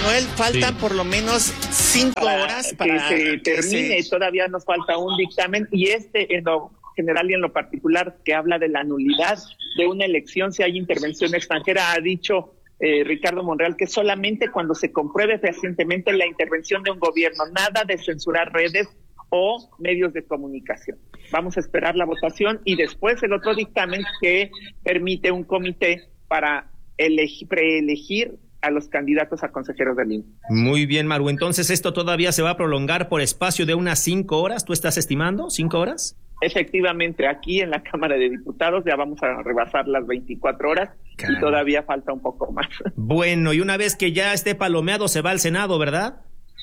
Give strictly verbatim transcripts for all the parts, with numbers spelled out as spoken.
Manuel, faltan Sí. por lo menos cinco para horas para que se que termine. se- Todavía nos falta un dictamen y este en lo general y en lo particular que habla de la nulidad de una elección si hay intervención extranjera. Ha dicho eh, Ricardo Monreal que solamente cuando se compruebe fehacientemente la intervención de un gobierno, nada de censurar redes o medios de comunicación. Vamos a esperar la votación y después el otro dictamen que permite un comité para elegir, preelegir a los candidatos a consejeros del I N E. Muy bien, Maru. Entonces, ¿esto todavía se va a prolongar por espacio de unas cinco horas? ¿Tú estás estimando cinco horas? Efectivamente, aquí en la Cámara de Diputados ya vamos a rebasar las veinticuatro horas. Caray. Y todavía falta un poco más. Bueno, y una vez que ya esté palomeado, se va al Senado, ¿verdad?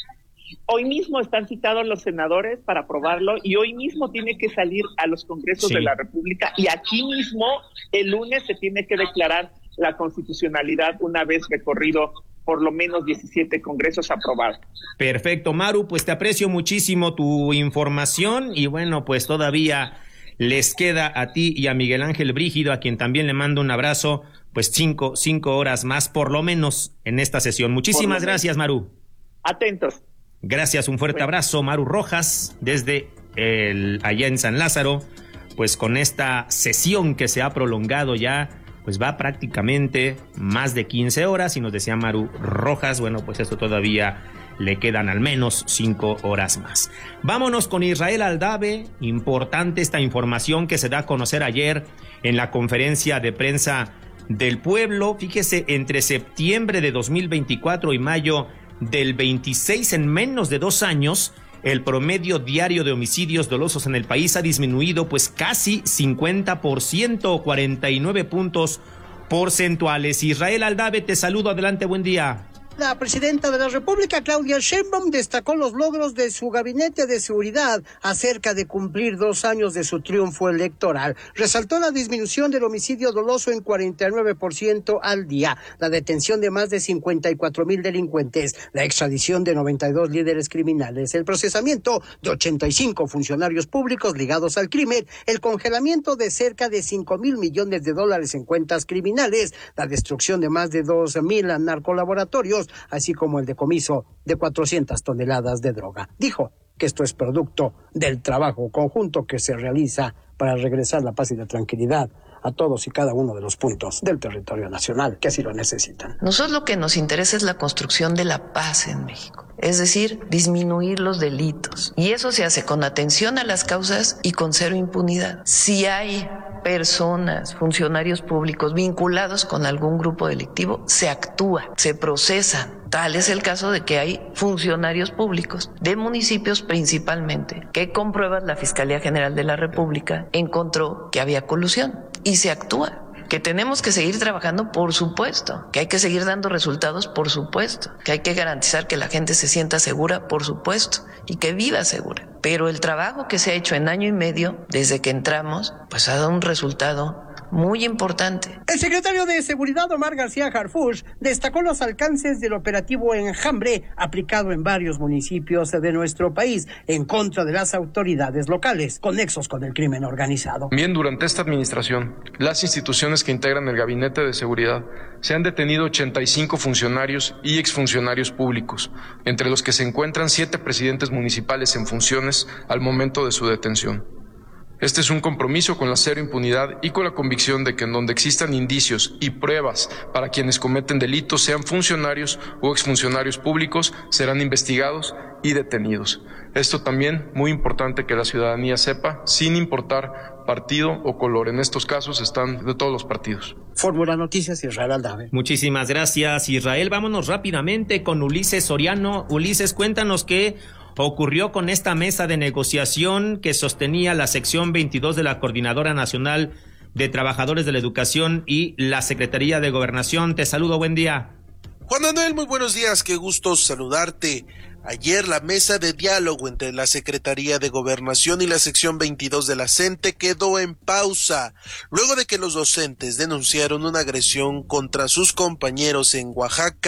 Hoy mismo están citados los senadores para aprobarlo y hoy mismo tiene que salir a los congresos sí. de la República y aquí mismo el lunes se tiene que declarar la constitucionalidad una vez recorrido por lo menos diecisiete congresos aprobados. Perfecto, Maru, pues te aprecio muchísimo tu información y bueno, pues todavía les queda a ti y a Miguel Ángel Brígido, a quien también le mando un abrazo, pues cinco, cinco horas más por lo menos en esta sesión. Muchísimas gracias, Maru. Atentos. Gracias, un fuerte bueno. abrazo, Maru Rojas, desde el, allá en San Lázaro, pues con esta sesión que se ha prolongado ya, pues va prácticamente más de quince horas, y nos decía Maru Rojas, bueno, pues eso todavía le quedan al menos cinco horas más. Vámonos con Israel Aldave, importante esta información que se da a conocer ayer en la conferencia de prensa del pueblo. Fíjese, entre septiembre de dos mil veinticuatro y mayo del veintiséis, en menos de dos años, el promedio diario de homicidios dolosos en el país ha disminuido pues casi cincuenta por ciento, cuarenta y nueve puntos porcentuales. Israel Aldave, te saludo, adelante, buen día. La presidenta de la República, Claudia Sheinbaum, destacó los logros de su gabinete de seguridad acerca de cumplir dos años de su triunfo electoral. Resaltó la disminución del homicidio doloso en cuarenta y nueve por ciento al día, la detención de más de cincuenta y cuatro mil delincuentes, la extradición de noventa y dos líderes criminales, el procesamiento de ochenta y cinco funcionarios públicos ligados al crimen, el congelamiento de cerca de cinco mil millones de dólares en cuentas criminales, la destrucción de más de dos mil narcolaboratorios, así como el decomiso de cuatrocientas toneladas de droga. Dijo que esto es producto del trabajo conjunto que se realiza para regresar la paz y la tranquilidad a todos y cada uno de los puntos del territorio nacional que así lo necesitan. Nosotros lo que nos interesa es la construcción de la paz en México, es decir, disminuir los delitos. Y eso se hace con atención a las causas y con cero impunidad. Si hay personas, funcionarios públicos vinculados con algún grupo delictivo, se actúa, se procesa. Tal es el caso de que hay funcionarios públicos de municipios principalmente que con pruebas la Fiscalía General de la República encontró que había colusión y se actúa. Que tenemos que seguir trabajando, por supuesto, que hay que seguir dando resultados, por supuesto, que hay que garantizar que la gente se sienta segura, por supuesto, y que viva segura. Pero el trabajo que se ha hecho en año y medio, desde que entramos, pues ha dado un resultado muy importante. El secretario de Seguridad, Omar García Harfuch, destacó los alcances del operativo Enjambre aplicado en varios municipios de nuestro país en contra de las autoridades locales con nexos con el crimen organizado. Bien, durante esta administración, las instituciones que integran el Gabinete de Seguridad se han detenido ochenta y cinco funcionarios y exfuncionarios públicos, entre los que se encuentran siete presidentes municipales en funciones al momento de su detención. Este es un compromiso con la cero impunidad y con la convicción de que en donde existan indicios y pruebas para quienes cometen delitos, sean funcionarios o exfuncionarios públicos, serán investigados y detenidos. Esto también muy importante que la ciudadanía sepa, sin importar partido o color. En estos casos están de todos los partidos. Fórmula Noticias, Israel Aldave. Muchísimas gracias, Israel. Vámonos rápidamente con Ulises Soriano. Ulises, cuéntanos qué ocurrió con esta mesa de negociación que sostenía la sección veintidós de la Coordinadora Nacional de Trabajadores de la Educación y la Secretaría de Gobernación. Te saludo, buen día. Juan Manuel, muy buenos días, qué gusto saludarte. Ayer la mesa de diálogo entre la Secretaría de Gobernación y la sección veintidós de la CENTE quedó en pausa, luego de que los docentes denunciaron una agresión contra sus compañeros en Oaxaca.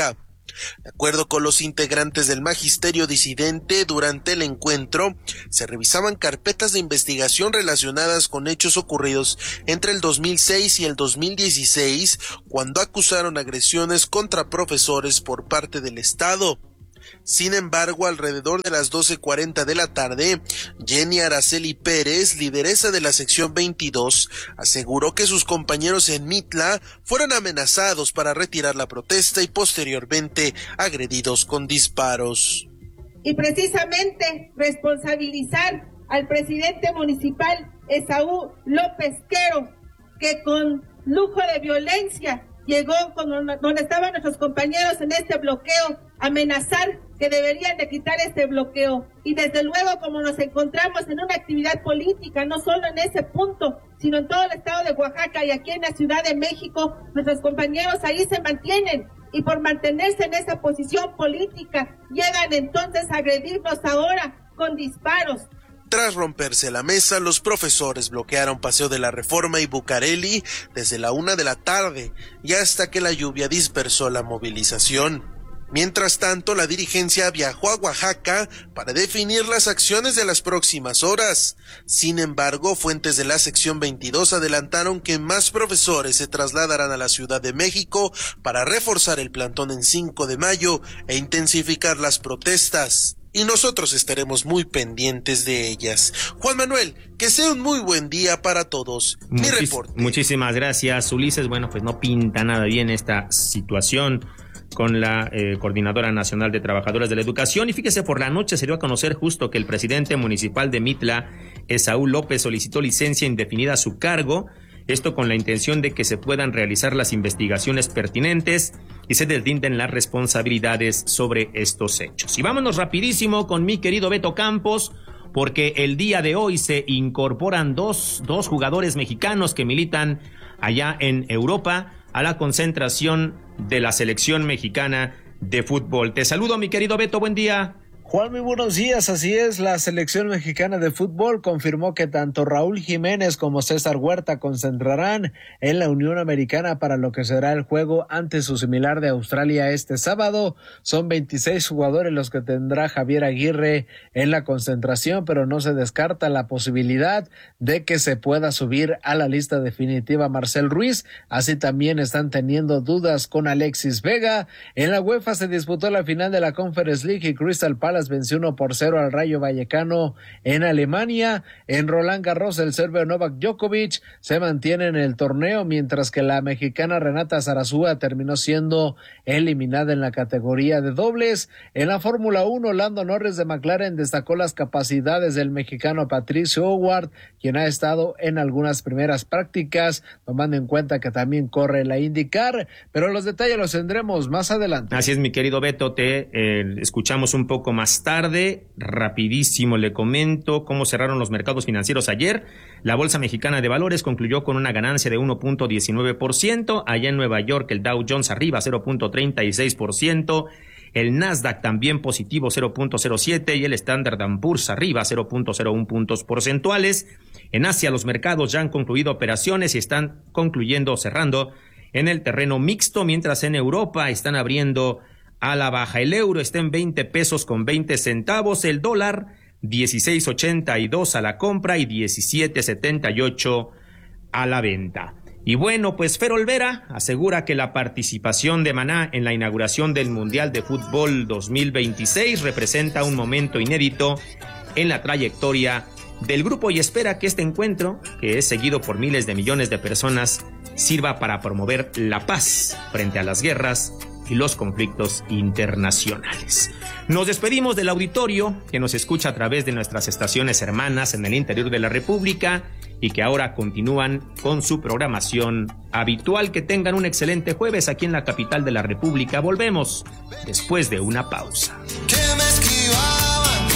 De acuerdo con los integrantes del magisterio disidente, durante el encuentro se revisaban carpetas de investigación relacionadas con hechos ocurridos entre el dos mil seis y el dos mil dieciséis, cuando acusaron agresiones contra profesores por parte del Estado. Sin embargo, alrededor de las doce cuarenta de la tarde, Jenny Araceli Pérez, lideresa de la sección veintidós, aseguró que sus compañeros en Mitla fueron amenazados para retirar la protesta y posteriormente agredidos con disparos. Y precisamente responsabilizar al presidente municipal Esaú López Quero, que con lujo de violencia llegó con donde estaban nuestros compañeros en este bloqueo, amenazar que deberían de quitar este bloqueo. Y desde luego, como nos encontramos en una actividad política, no solo en ese punto, sino en todo el estado de Oaxaca y aquí en la Ciudad de México, nuestros compañeros ahí se mantienen, y por mantenerse en esa posición política, llegan entonces a agredirnos ahora con disparos. Tras romperse la mesa, los profesores bloquearon Paseo de la Reforma y Bucareli desde la una de la tarde y hasta que la lluvia dispersó la movilización. Mientras tanto, la dirigencia viajó a Oaxaca para definir las acciones de las próximas horas. Sin embargo, fuentes de la sección veintidós adelantaron que más profesores se trasladarán a la Ciudad de México para reforzar el plantón en cinco de mayo e intensificar las protestas. Y nosotros estaremos muy pendientes de ellas. Juan Manuel, que sea un muy buen día para todos. Mi Muchis- reporte. Muchísimas gracias, Ulises. Bueno, pues no pinta nada bien esta situación con la eh, Coordinadora Nacional de Trabajadores de la Educación. Y fíjese, por la noche se dio a conocer justo que el presidente municipal de Mitla, Esaú López, solicitó licencia indefinida a su cargo. Esto con la intención de que se puedan realizar las investigaciones pertinentes y se deslinden las responsabilidades sobre estos hechos. Y vámonos rapidísimo con mi querido Beto Campos, porque el día de hoy se incorporan dos, dos jugadores mexicanos que militan allá en Europa a la concentración de la selección mexicana de fútbol. Te saludo, mi querido Beto, buen día. Juan, muy buenos días. Así es, la selección mexicana de fútbol confirmó que tanto Raúl Jiménez como César Huerta concentrarán en la Unión Americana para lo que será el juego ante su similar de Australia este sábado. Son veintiséis jugadores los que tendrá Javier Aguirre en la concentración, pero no se descarta la posibilidad de que se pueda subir a la lista definitiva Marcel Ruiz. Así también están teniendo dudas con Alexis Vega. En la UEFA se disputó la final de la Conference League y Crystal Palace venció uno por cero al Rayo Vallecano en Alemania. En Roland Garros, el serbio Novak Djokovic se mantiene en el torneo, mientras que la mexicana Renata Zarazúa terminó siendo eliminada en la categoría de dobles. En la Fórmula uno, Lando Norris de McLaren destacó las capacidades del mexicano Patricio Howard, quien ha estado en algunas primeras prácticas, tomando en cuenta que también corre la IndyCar, pero los detalles los tendremos más adelante. Así es, mi querido Beto, te eh, escuchamos un poco más tarde. Rapidísimo le comento cómo cerraron los mercados financieros ayer. La Bolsa Mexicana de Valores concluyó con una ganancia de uno punto diecinueve por ciento. Allá en Nueva York, el Dow Jones arriba cero punto treinta y seis por ciento. El Nasdaq también positivo cero punto cero siete y el Standard and Poor's arriba cero punto cero uno puntos porcentuales. En Asia, los mercados ya han concluido operaciones y están concluyendo o cerrando en el terreno mixto, mientras en Europa están abriendo a la baja. El euro está en veinte pesos con veinte centavos, el dólar dieciséis ochenta y dos a la compra y diecisiete setenta y ocho a la venta. Y bueno, pues Fer Olvera asegura que la participación de Maná en la inauguración del Mundial de Fútbol dos mil veintiséis representa un momento inédito en la trayectoria del grupo y espera que este encuentro, que es seguido por miles de millones de personas, sirva para promover la paz frente a las guerras y los conflictos internacionales. Nos despedimos del auditorio que nos escucha a través de nuestras estaciones hermanas en el interior de la República y que ahora continúan con su programación habitual. Que tengan un excelente jueves aquí en la capital de la República. Volvemos después de una pausa. Que me esquivaban,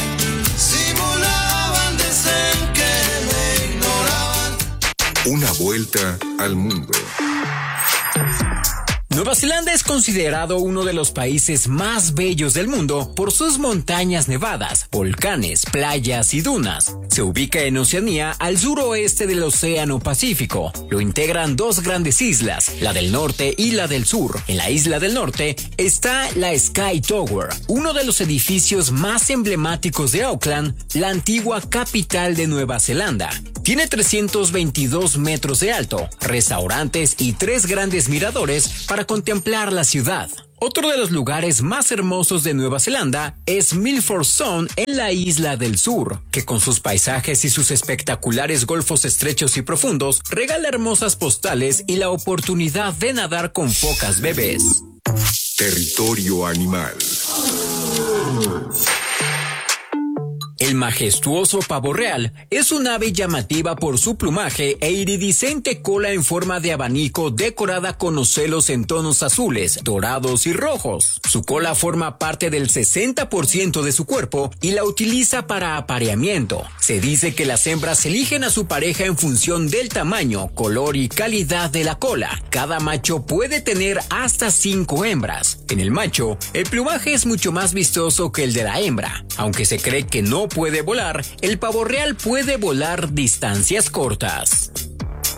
simulaban, dicen que me ignoraban. Una vuelta al mundo. Nueva Zelanda es considerado uno de los países más bellos del mundo por sus montañas nevadas, volcanes, playas y dunas. Se ubica en Oceanía, al suroeste del Océano Pacífico. Lo integran dos grandes islas, la del norte y la del sur. En la isla del norte está la Sky Tower, uno de los edificios más emblemáticos de Auckland, la antigua capital de Nueva Zelanda. Tiene trescientos veintidós metros de alto, restaurantes y tres grandes miradores para contemplar la ciudad. Otro de los lugares más hermosos de Nueva Zelanda es Milford Sound en la isla del sur, que con sus paisajes y sus espectaculares golfos estrechos y profundos regala hermosas postales y la oportunidad de nadar con focas bebés. Territorio animal. El majestuoso pavo real es un ave llamativa por su plumaje e iridiscente cola en forma de abanico decorada con ocelos en tonos azules, dorados y rojos. Su cola forma parte del sesenta por ciento de su cuerpo y la utiliza para apareamiento. Se dice que las hembras eligen a su pareja en función del tamaño, color y calidad de la cola. Cada macho puede tener hasta cinco hembras. En el macho, el plumaje es mucho más vistoso que el de la hembra. Aunque se cree que no puede volar, el pavo real puede volar distancias cortas.